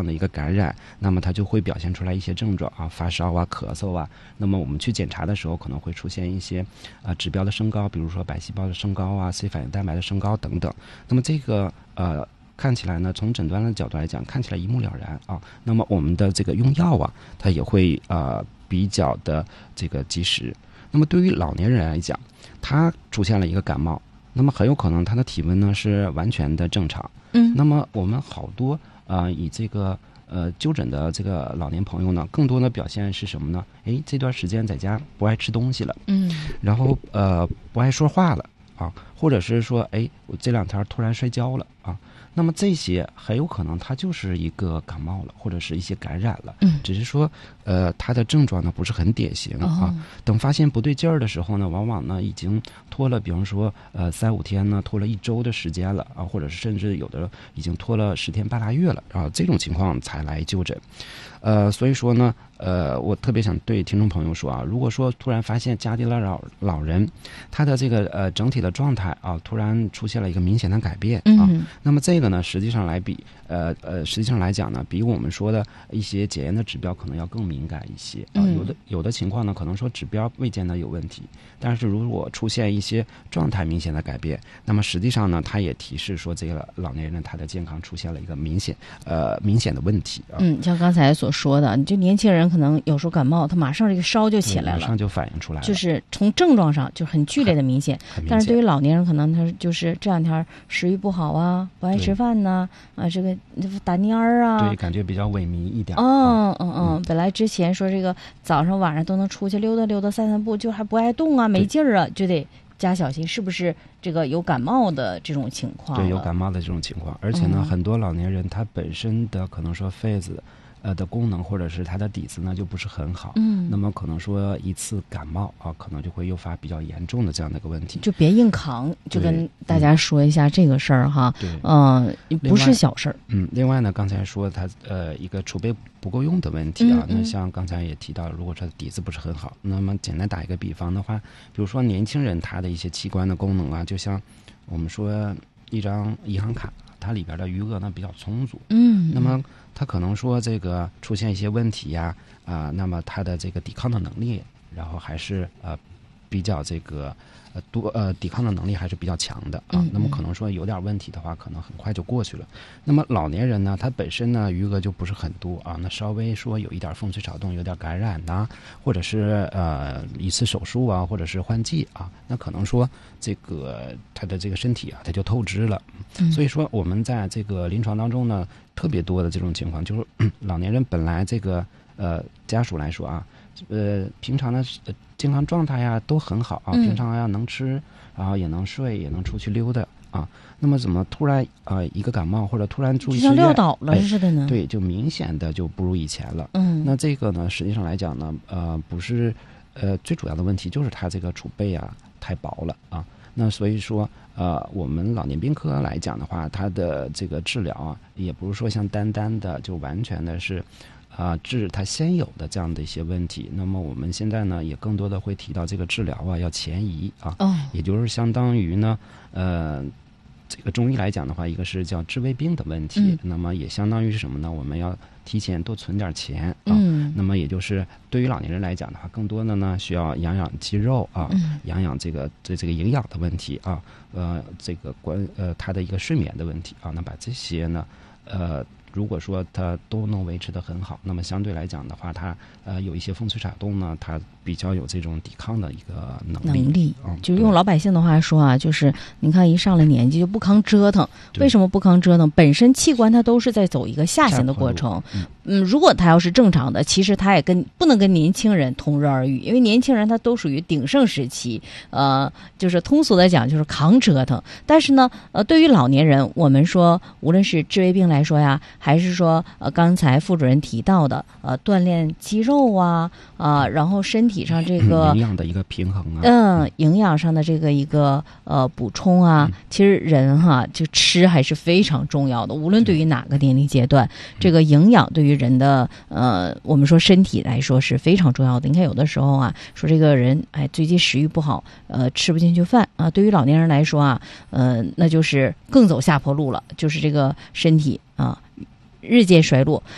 的一个感染，那么它就会表现出来一些症状啊，发烧啊、咳嗽啊。那么我们去检查的时候，可能会出现一些指标的升高，比如说白细胞的升高啊、C 反应蛋白的升高等等。那么这个看起来呢，从诊断的角度来讲，看起来一目了然啊。那么我们的这个用药啊，它也会比较的这个及时。那么对于老年人来讲，他出现了一个感冒，那么很有可能他的体温呢是完全的正常。那么我们好多以这个就诊的这个老年朋友呢，更多的表现是什么呢？这段时间在家不爱吃东西了，然后不爱说话了啊，或者是说我这两天突然摔跤了啊。那么这些很有可能它就是一个感冒了，或者是一些感染了，只是说它的症状呢不是很典型啊。等发现不对劲儿的时候呢，往往呢已经拖了，比方说3-5天呢，拖了1周的时间了啊，或者是甚至有的已经拖了10天半拉月了啊，这种情况才来就诊。所以说呢，我特别想对听众朋友说啊，如果说突然发现家里的老人他的这个整体的状态啊，突然出现了一个明显的改变啊，那么这个呢，实际上来讲呢，比我们说的一些检验的指标可能要更敏感一些啊。有的情况呢，可能说指标未见得有问题，但是如果出现一些状态明显的改变，那么实际上呢，它也提示说这个老年人他的健康出现了一个明显的问题啊。 像刚才所说的，就年轻人可能有时候感冒，他马上这个烧就起来了， 马上就反映出来了， 就是从症状上就很剧烈的明显。但是对于老年人，可能他就是这两天食欲不好啊，不爱吃饭呐，这个打蔫儿啊， 对，感觉比较萎靡一点。 本来之前说这个早上晚上都能出去溜达溜达、散散步，就还不爱动啊，没劲儿啊，就得加小心，是不是这个有感冒的这种情况？ 对，有感冒的这种情况，而且呢，很多老年人他本身的可能说肺子的功能或者是它的底子呢就不是很好，那么可能说一次感冒啊，可能就会诱发比较严重的这样的一个问题， 就别硬扛，就跟大家说一下这个事儿哈。不是小事儿。 另外呢，刚才说它一个储备不够用的问题啊，那像刚才也提到了，如果说底子不是很好，那么简单打一个比方的话，比如说年轻人他的一些器官的功能啊，就像我们说一张银行卡，它里边的余额呢比较充足，那么它可能说这个出现一些问题呀，那么它的这个抵抗的能力，然后还是比较这个抵抗的能力还是比较强的啊。那么可能说有点问题的话，可能很快就过去了。那么老年人呢，他本身呢余额就不是很多啊，那稍微说有一点风吹草动，有点感染呐，或者是一次手术啊，或者是换季啊，那可能说这个他的这个身体啊，他就透支了。所以说我们在这个临床当中呢，特别多的这种情况，就是老年人本来这个家属来说啊，平常的健康状态呀都很好啊，平常呀能吃，然后也能睡，也能出去溜达啊。那么怎么突然一个感冒或者突然住医院， 像撂倒了似的呢？ 对，就明显的就不如以前了。那这个呢，实际上来讲呢，不是最主要的问题就是它这个储备啊太薄了啊。那所以说我们老年病科来讲的话，它的这个治疗啊，也不是说像单单的就完全的是治它现有的这样的一些问题。那么我们现在呢，也更多的会提到这个治疗啊要前移啊，也就是相当于呢这个中医来讲的话，一个是叫治未病的问题，那么也相当于是什么呢？我们要提前多存点钱啊。那么也就是对于老年人来讲的话，更多的呢需要养养肌肉啊，养养这个营养的问题啊，这个他的一个睡眠的问题啊。那把这些呢如果说它都能维持得很好，那么相对来讲的话，它有一些风吹草动呢，它比较有这种抵抗的一个能力。 就是用老百姓的话说啊，就是您看一上了年纪就不抗折腾。为什么不抗折腾？本身器官它都是在走一个下行的过程。如果它要是正常的，其实它也不能跟年轻人同日而语，因为年轻人他都属于鼎盛时期，就是通俗的讲就是扛折腾。但是呢，对于老年人，我们说无论是治未病来说呀，还是说刚才副主任提到的锻炼肌肉啊然后身体上这个营养的一个平衡啊， 营养上的这个一个补充啊，其实人就吃还是非常重要的，无论对于哪个年龄阶段，这个营养对于人的我们说身体来说是非常重要的。你看有的时候说这个人最近食欲不好，吃不进去饭啊，对于老年人来说那就是更走下坡路了，就是这个身体日渐衰落。